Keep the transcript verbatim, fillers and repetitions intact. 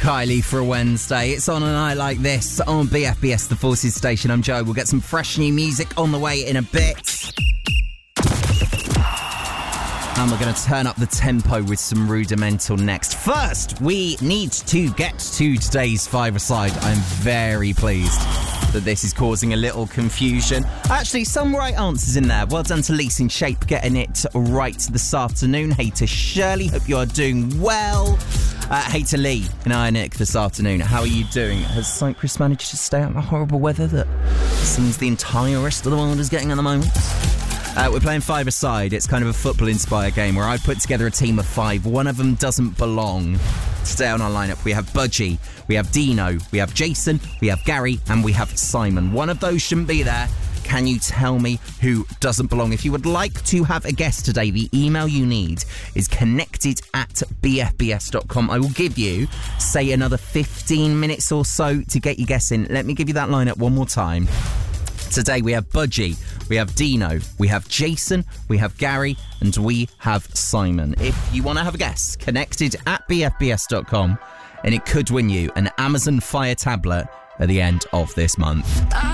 Kylie for a Wednesday. It's on a night like this on B F B S, the Forces station. I'm Joe. We'll get some fresh new music on the way in a bit. And we're going to turn up the tempo with some Rudimental next. First, we need to get to today's five-a-side. I'm very pleased that this is causing a little confusion. Actually, some right answers in there. Well done to Lisa in Shape getting it right this afternoon. Hey to Shirley, hope you are doing well. Uh, hey to Lee and Ionic this afternoon. How are you doing? Has Cyprus managed to stay out in the horrible weather that seems the entire rest of the world is getting at the moment? Uh, we're playing five-a-side. It's kind of a football-inspired game where I put together a team of five. One of them doesn't belong. Today on our lineup, we have Budgie, we have Dino, we have Jason, we have Gary, and we have Simon. One of those shouldn't be there. Can you tell me who doesn't belong? If you would like to have a guest today, the email you need is connected at b f b s dot com. I will give you, say, another fifteen minutes or so to get your guess in. Let me give you that lineup one more time. Today we have Budgie, we have Dino, we have Jason, we have Gary, and we have Simon. If you want to have a guess, connected at b f b s dot com, and it could win you an Amazon Fire tablet at the end of this month.